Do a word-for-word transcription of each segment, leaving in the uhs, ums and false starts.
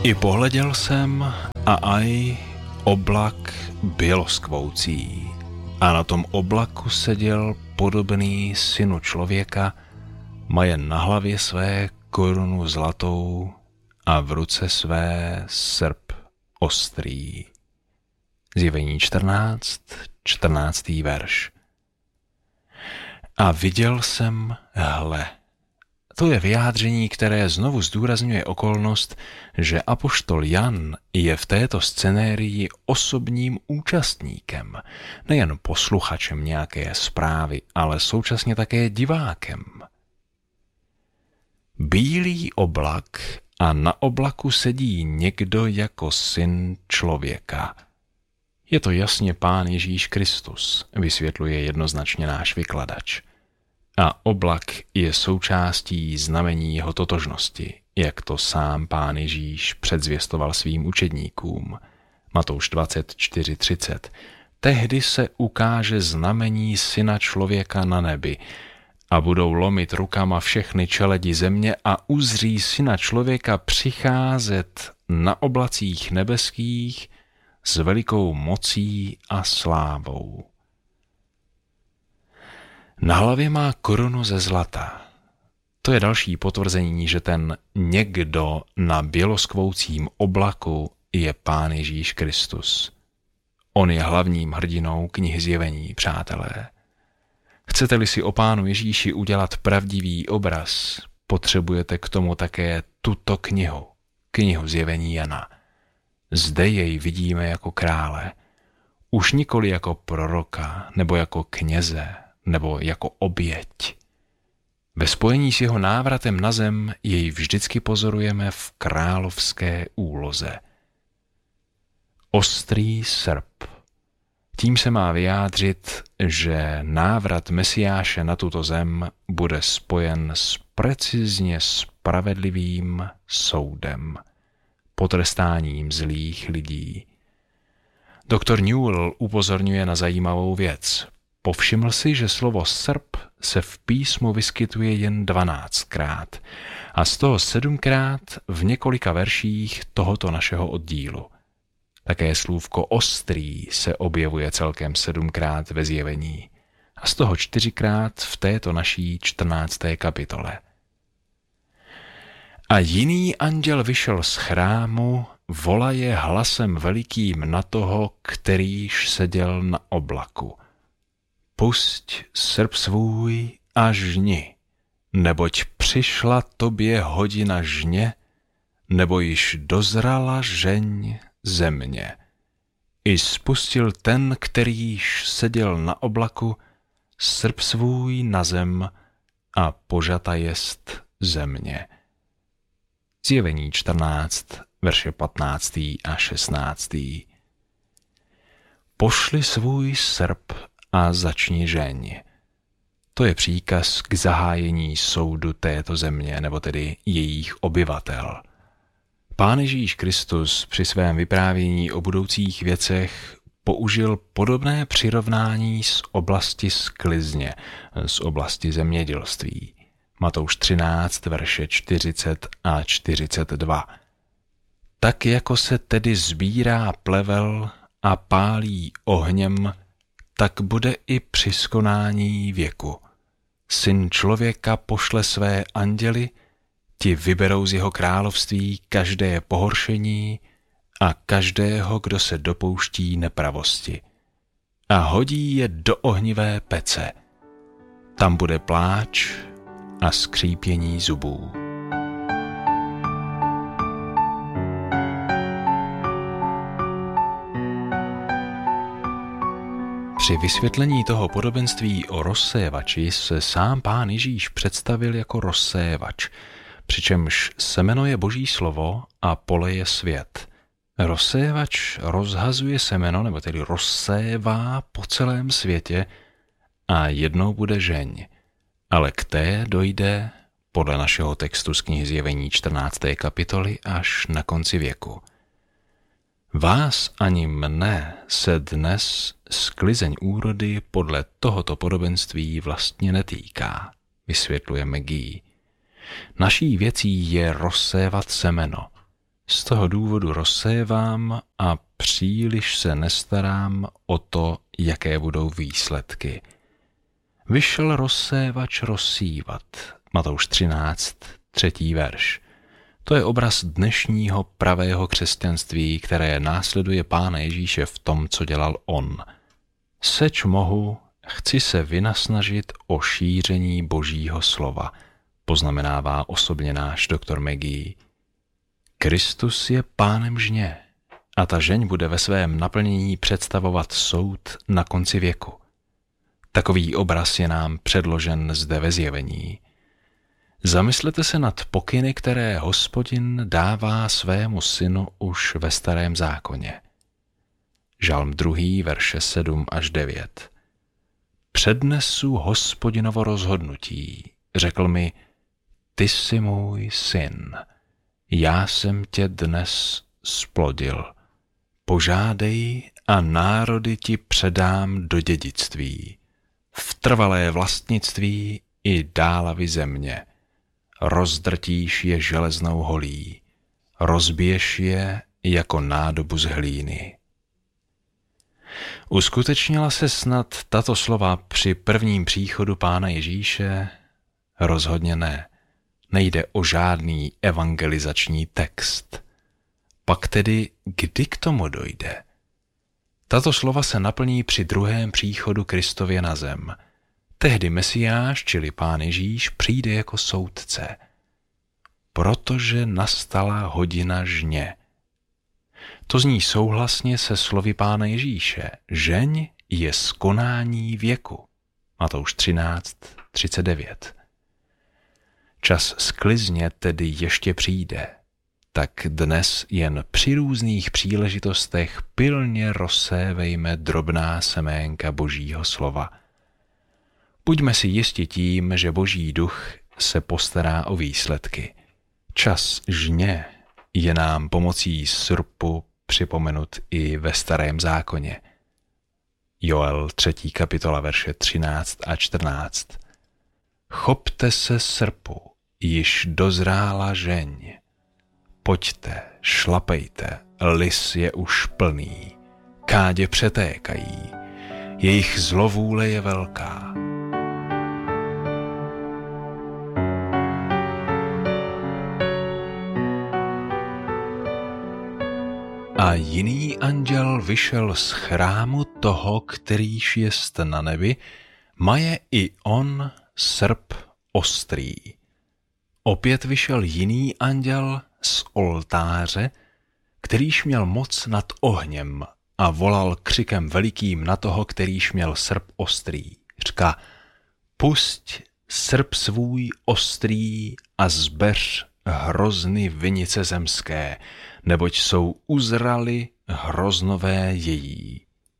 I pohleděl jsem a aj oblak běloskvoucí a na tom oblaku seděl podobný synu člověka, maje na hlavě své korunu zlatou a v ruce své srp ostrý. Zjevení čtrnáct, čtrnáctý verš. A viděl jsem, hle. To je vyjádření, které znovu zdůrazňuje okolnost, že apoštol Jan je v této scenérii osobním účastníkem, nejen posluchačem nějaké zprávy, ale současně také divákem. Bílý oblak a na oblaku sedí někdo jako syn člověka. Je to jasně Pán Ježíš Kristus, vysvětluje jednoznačně náš vykladač. A oblak je součástí znamení jeho totožnosti, jak to sám Pán Ježíš předzvěstoval svým učedníkům. Matouš dvacet čtyři třicet. Tehdy se ukáže znamení syna člověka na nebi a budou lomit rukama všechny čeledi země a uzří syna člověka přicházet na oblacích nebeských s velikou mocí a slávou. Na hlavě má korunu ze zlata. To je další potvrzení, že ten někdo na běloskvoucím oblaku je Pán Ježíš Kristus. On je hlavním hrdinou knihy Zjevení, přátelé. Chcete-li si o Pánu Ježíši udělat pravdivý obraz, potřebujete k tomu také tuto knihu, knihu Zjevení Jana. Zde jej vidíme jako krále, už nikoli jako proroka nebo jako kněze, nebo jako oběť. Ve spojení s jeho návratem na zem jej vždycky pozorujeme v královské úloze. Ostrý srp. Tím se má vyjádřit, že návrat Mesiáše na tuto zem bude spojen s precizně spravedlivým soudem, potrestáním zlých lidí. Doktor Newell upozorňuje na zajímavou věc. Povšiml si, že slovo srp se v písmu vyskytuje jen dvanáctkrát a z toho sedmkrát v několika verších tohoto našeho oddílu. Také slůvko ostrý se objevuje celkem sedmkrát ve Zjevení a z toho čtyřikrát v této naší čtrnácté kapitole. A jiný anděl vyšel z chrámu, volaje hlasem velikým na toho, kterýž seděl na oblaku. Pusť srp svůj a žni, neboť přišla tobě hodina žně, nebo již dozrala žeň země. I spustil ten, kterýž seděl na oblaku, srp svůj na zem a požata jest země. Zjevení čtrnáct, verše patnáctý a šestnáctý. Pošli svůj srp a začni žeň. To je příkaz k zahájení soudu této země, nebo tedy jejích obyvatel. Pán Ježíš Kristus při svém vyprávění o budoucích věcech použil podobné přirovnání z oblasti sklizně, z oblasti zemědělství. Matouš třináct, verše čtyřicet a čtyřicet dva. Tak jako se tedy sbírá plevel a pálí ohněm, tak bude i při skonání věku. Syn člověka pošle své anděly, ti vyberou z jeho království každé pohoršení a každého, kdo se dopouští nepravosti. A hodí je do ohnivé pece. Tam bude pláč a skřípění zubů. Při vysvětlení toho podobenství o rozsévači se sám Pán Ježíš představil jako rozsévač, přičemž semeno je Boží slovo a pole je svět. Rozsévač rozhazuje semeno, nebo tedy rozsévá po celém světě a jednou bude žeň, ale k té dojde podle našeho textu z knihy Zjevení čtrnácté kapitoly až na konci věku. Vás ani mne se dnes sklizeň úrody podle tohoto podobenství vlastně netýká, vysvětluje McGee. Naší věcí je rozsévat semeno. Z toho důvodu rozsévám a příliš se nestarám o to, jaké budou výsledky. Vyšel rozsévač rozsívat. Matouš třináct, třetí verš. To je obraz dnešního pravého křesťanství, které následuje Pána Ježíše v tom, co dělal on. Seč mohu, chci se vynasnažit o šíření Božího slova, poznamenává osobně náš doktor Magee. Kristus je pánem žně a ta žeň bude ve svém naplnění představovat soud na konci věku. Takový obraz je nám předložen zde ve Zjevení. Zamyslete se nad pokyny, které Hospodin dává svému synu už ve Starém zákoně. Žalm druhý, verše sedm až devět. Přednesu Hospodinovo rozhodnutí, řekl mi, ty jsi můj syn, já jsem tě dnes splodil. Požádej a národy ti předám do dědictví, v trvalé vlastnictví i dálavy země. Rozdrtíš je železnou holí, rozbiješ je jako nádobu z hlíny. Uskutečnila se snad tato slova při prvním příchodu Pána Ježíše? Rozhodně ne. Nejde o žádný evangelizační text. Pak tedy kdy k tomu dojde? Tato slova se naplní při druhém příchodu Kristově na zem. Tehdy Mesiáš, čili Pán Ježíš, přijde jako soudce. Protože nastala hodina žně. To zní souhlasně se slovy Pána Ježíše. Žeň je skonání věku. Matouš třináct, třicet devět. Čas sklizně tedy ještě přijde. Tak dnes jen při různých příležitostech pilně rozsévejme drobná seménka Božího slova. Buďme si jisti tím, že Boží duch se postará o výsledky. Čas žně je nám pomocí srpu připomenut i ve Starém zákoně. Joel třetí kapitola verše třináct a čtrnáct. Chopte se srpu, již dozrála žeň. Pojďte, šlapejte, lis je už plný, kádě přetékají, jejich zlovůle je velká. A jiný anděl vyšel z chrámu toho, kterýž jest na nebi, maje i on srp ostrý. Opět vyšel jiný anděl z oltáře, kterýž měl moc nad ohněm a volal křikem velikým na toho, kterýž měl srp ostrý. Říká, pusť srp svůj ostrý a zbeř hrozny vinice zemské, neboť jsou uzrali hroznové její.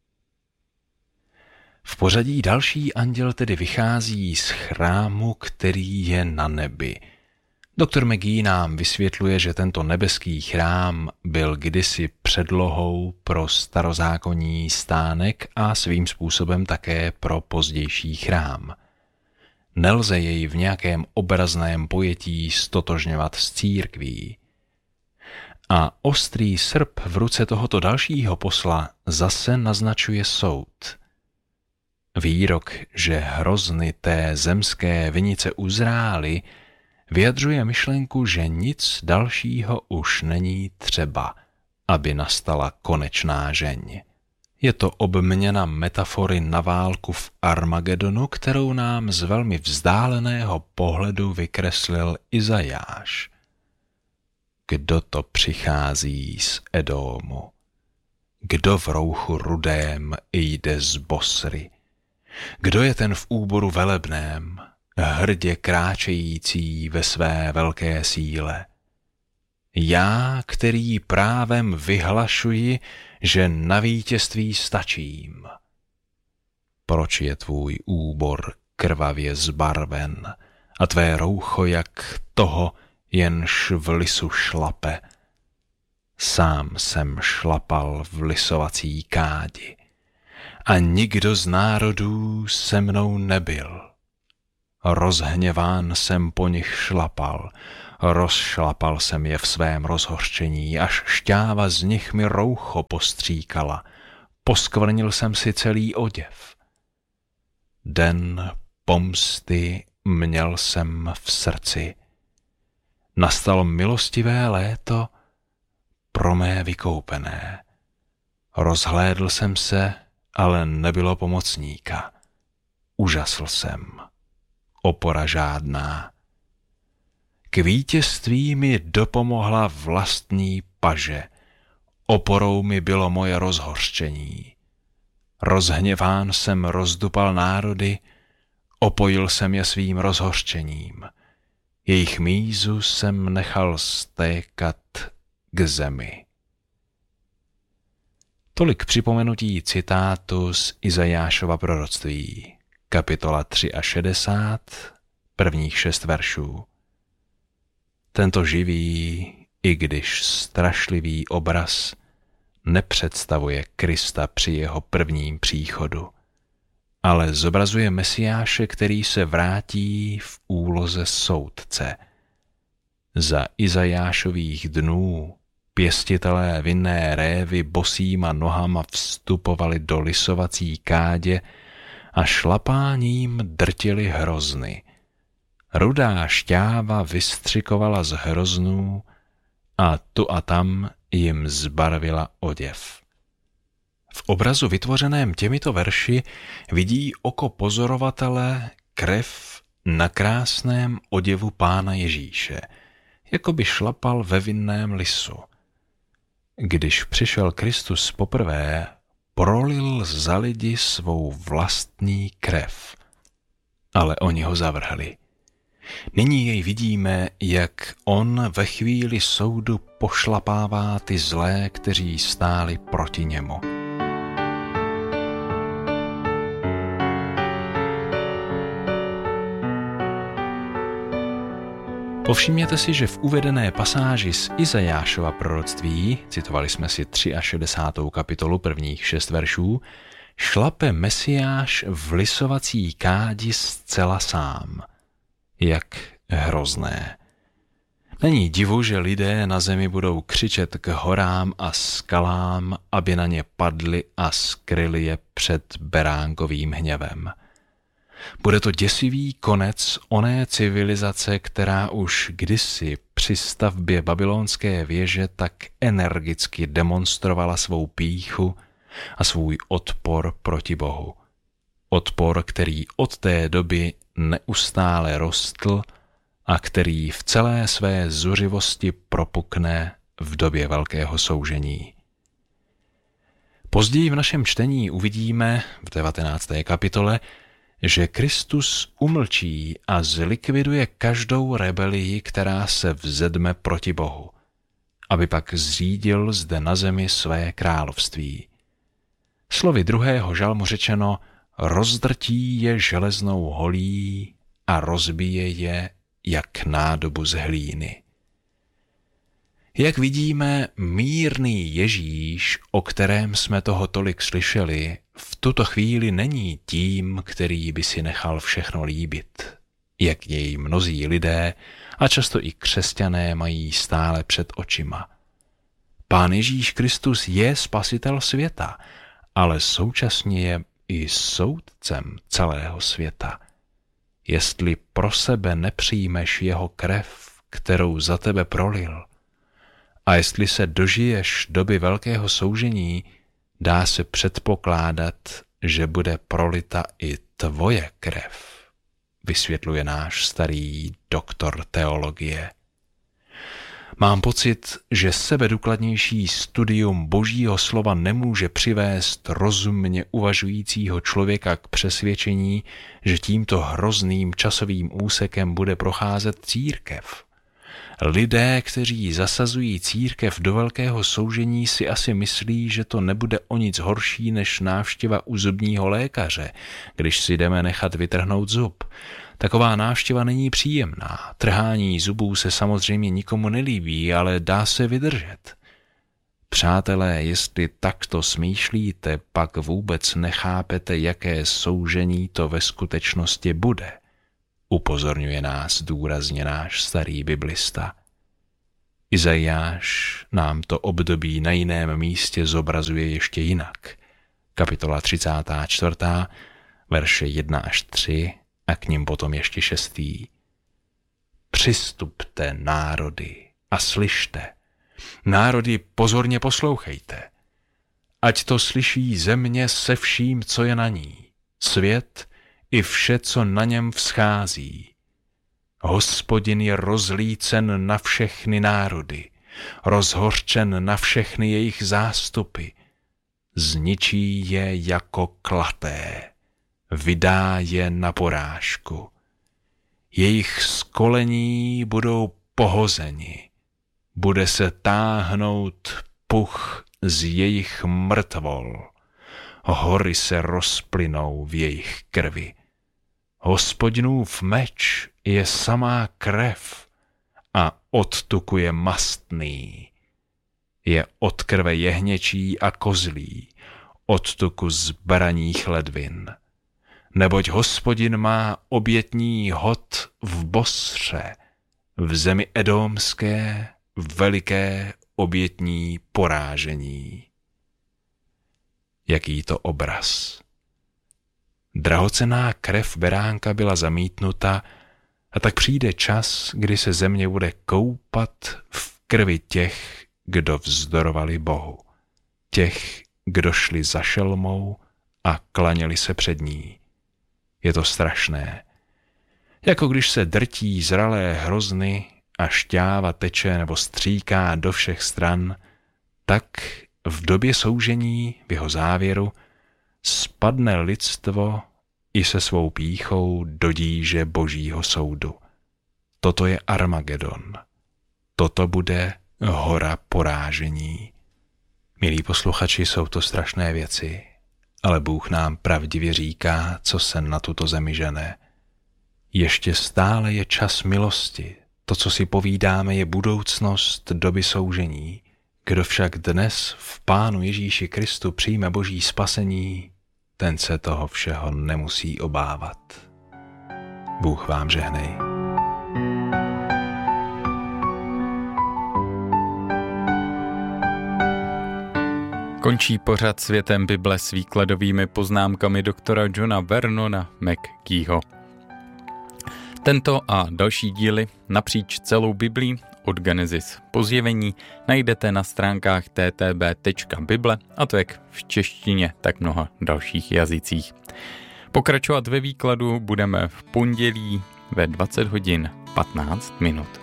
V pořadí další anděl tedy vychází z chrámu, který je na nebi. Doktor Magee nám vysvětluje, že tento nebeský chrám byl kdysi předlohou pro starozákonní stánek a svým způsobem také pro pozdější chrám. Nelze jej v nějakém obrazném pojetí stotožňovat s církví. A ostrý srp v ruce tohoto dalšího posla zase naznačuje soud. Výrok, že hrozny té zemské vinice uzrály, vyjadřuje myšlenku, že nic dalšího už není třeba, aby nastala konečná žeň. Je to obměna metafory na válku v Armagedonu, kterou nám z velmi vzdáleného pohledu vykreslil Izajáš. Kdo to přichází z Edómu? Kdo v rouchu rudém jde z Bosry? Kdo je ten v úboru velebném, hrdě kráčející ve své velké síle? Já, který právem vyhlašuji, že na vítězství stačím. Proč je tvůj úbor krvavě zbarven a tvé roucho jak toho, jenž v lisu šlape? Sám jsem šlapal v lisovací kádi a nikdo z národů se mnou nebyl. Rozhněván jsem po nich šlapal, rozšlapal jsem je v svém rozhořčení, až šťáva z nich mi roucho postříkala. Poskvrnil jsem si celý oděv. Den pomsty měl jsem v srdci. Nastalo milostivé léto pro mé vykoupené. Rozhlédl jsem se, ale nebylo pomocníka. Užasl jsem. Opora žádná. K vítězství mi dopomohla vlastní paže. Oporou mi bylo moje rozhořčení. Rozhněván jsem rozdupal národy, opojil jsem je svým rozhořčením. Jejich mízu jsem nechal stékat k zemi. Tolik připomenutí citátu z Izajášova proroctví, kapitola šedesát tři, prvních šest veršů. Tento živý, i když strašlivý obraz nepředstavuje Krista při jeho prvním příchodu, ale zobrazuje Mesiáše, který se vrátí v úloze soudce. Za Izajášových dnů pěstitelé vinné révy bosýma nohama vstupovali do lisovací kádě a šlapáním drtili hrozny. Rudá šťáva vystřikovala z hroznů a tu a tam jim zbarvila oděv. V obrazu vytvořeném těmito verši vidí oko pozorovatele krev na krásném oděvu Pána Ježíše, jako by šlapal ve vinném lisu. Když přišel Kristus poprvé, prolil za lidi svou vlastní krev, ale oni ho zavrhli. Nyní jej vidíme, jak on ve chvíli soudu pošlapává ty zlé, kteří stáli proti němu. Povšimněte si, že v uvedené pasáži z Izajášova proroctví, citovali jsme si šedesátou třetí kapitolu prvních šest veršů, šlape Mesiáš v lisovací kádi zcela sám. Jak hrozné. Není divu, že lidé na zemi budou křičet k horám a skalám, aby na ně padli a skryli je před beránkovým hněvem. Bude to děsivý konec oné civilizace, která už kdysi při stavbě babylonské věže tak energicky demonstrovala svou pýchu a svůj odpor proti Bohu. Odpor, který od té doby neustále rostl a který v celé své zuřivosti propukne v době velkého soužení. Později v našem čtení uvidíme v devatenácté kapitole, že Kristus umlčí a zlikviduje každou rebelii, která se vzedme proti Bohu, aby pak zřídil zde na zemi své království. Slovy druhého žalmu řečeno, rozdrtí je železnou holí a rozbije je jak nádobu z hlíny. Jak vidíme, mírný Ježíš, o kterém jsme toho tolik slyšeli, v tuto chvíli není tím, který by si nechal všechno líbit, jak jej mnozí lidé a často i křesťané mají stále před očima. Pán Ježíš Kristus je spasitel světa, ale současně je i soudcem celého světa. Jestli pro sebe nepřijmeš jeho krev, kterou za tebe prolil, a jestli se dožiješ doby velkého soužení, dá se předpokládat, že bude prolita i tvoje krev, vysvětluje náš starý doktor teologie. Mám pocit, že sebedůkladnější studium Božího slova nemůže přivést rozumně uvažujícího člověka k přesvědčení, že tímto hrozným časovým úsekem bude procházet církev. Lidé, kteří zasazují církev do velkého soužení, si asi myslí, že to nebude o nic horší než návštěva u zubního lékaře, když si jdeme nechat vytrhnout zub. Taková návštěva není příjemná. Trhání zubů se samozřejmě nikomu nelíbí, ale dá se vydržet. Přátelé, jestli takto smýšlíte, pak vůbec nechápete, jaké soužení to ve skutečnosti bude. upozorňuje nás důrazně náš starý biblista. Izajáš nám to období na jiném místě zobrazuje ještě jinak. Kapitola třicátá čtvrtá, verše jedna až tři a k nim potom ještě šestý. Přistupte, národy, a slyšte. Národy, pozorně poslouchejte. Ať to slyší země se vším, co je na ní, svět i vše, co na něm vzchází. Hospodin je rozlícen na všechny národy, rozhořčen na všechny jejich zástupy. Zničí je jako klaté, vydá je na porážku. Jejich skolení budou pohozeni, bude se táhnout puch z jejich mrtvol, hory se rozplynou v jejich krvi. Hospodinův meč je samá krev a od tuku je mastný. Je od krve jehněčí a kozlí, od tuku zbraních ledvin. Neboť Hospodin má obětní hod v Bosře, v zemi edomské veliké obětní porážení. Jaký to obraz! Drahocenná krev beránka byla zamítnuta a tak přijde čas, kdy se země bude koupat v krvi těch, kdo vzdorovali Bohu, těch, kdo šli za šelmou a klaněli se před ní. Je to strašné. Jako když se drtí zralé hrozny a šťáva teče nebo stříká do všech stran, tak v době soužení, v jeho závěru, spadne lidstvo i se svou pýchou do díže Božího soudu. Toto je Armagedon. Toto bude hora porážení. Milí posluchači, jsou to strašné věci, ale Bůh nám pravdivě říká, co se na tuto zemi žene. Ještě stále je čas milosti. To, co si povídáme, je budoucnost doby soužení. Kdo však dnes v Pánu Ježíši Kristu přijme Boží spasení, ten se toho všeho nemusí obávat. Bůh vám žehnej. Končí pořad Světem Bible s výkladovými poznámkami doktora Johna Vernona McGeeho. Tento a další díly napříč celou Biblí od Genesis po Zjevení najdete na stránkách t t b tečka bible, a to jak v češtině, tak mnoha dalších jazycích. Pokračovat ve výkladu budeme v pondělí ve dvacet hodin patnáct minut.